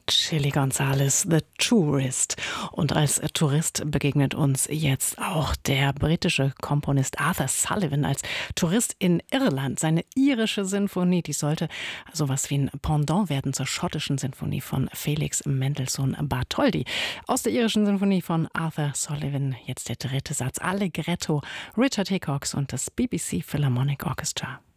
Chili Gonzales, The Tourist. Und als Tourist begegnet uns jetzt auch der britische Komponist Arthur Sullivan als Tourist in Irland. Seine irische Sinfonie, die sollte sowas wie ein Pendant werden zur schottischen Sinfonie von Felix Mendelssohn Bartholdy. Aus der irischen Sinfonie von Arthur Sullivan jetzt der dritte Satz. Allegretto, Richard Hickox und das BBC Philharmonic Orchestra.